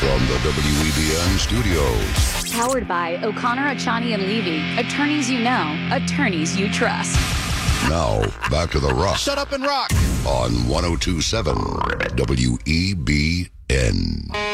From the WEBN studios. Powered by O'Connor, Achani, and Levy. Attorneys you know, attorneys you trust. Now, back to the rock. Shut up and rock. On 102.7 WEBN.